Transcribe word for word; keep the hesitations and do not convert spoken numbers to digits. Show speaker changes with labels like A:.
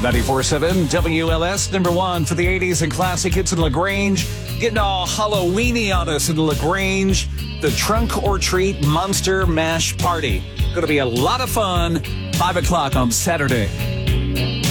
A: ninety-four point seven W L S, number one for the eighties and classic hits in LaGrange. Getting all Halloweeny on us in LaGrange. The Trunk or Treat Monster Mash Party. Going to be a lot of fun. five o'clock on Saturday.